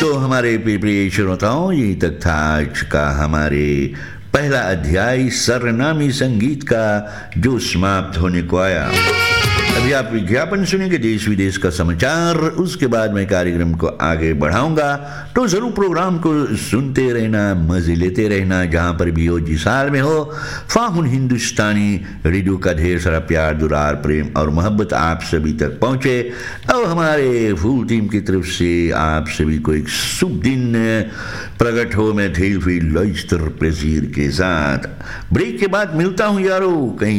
तो हमारे प्रिय श्रोताओं, यही तक था आज का हमारे पहला अध्याय सरनामी संगीत का, जो समाप्त होने को आया। अभी आप विज्ञापन सुनेंगे, देश विदेश का समाचार। उसके बाद मैं कार्यक्रम को आगे बढ़ाऊंगा, तो जरूर प्रोग्राम को सुनते रहना, मजे लेते रहना, जहां पर भी हो, जिस हाल में हो। फाहुन हिंदुस्तानी रेडियो का ढेर सारा प्यार, दुलार, प्रेम और मोहब्बत आप सभी तक पहुंचे। अब हमारे फुल टीम की तरफ से आप सभी को एक शुभ दिन प्रकट हो। मैं थे लॉइस्टर प्रेजीर के साथ ब्रेक के बाद मिलता हूं यारो, कहीं